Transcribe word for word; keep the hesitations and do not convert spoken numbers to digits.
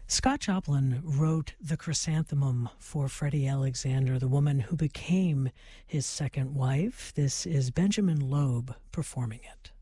Scott Joplin wrote The Chrysanthemum for Freddie Alexander, the woman who became his second wife. This is Benjamin Loeb performing it.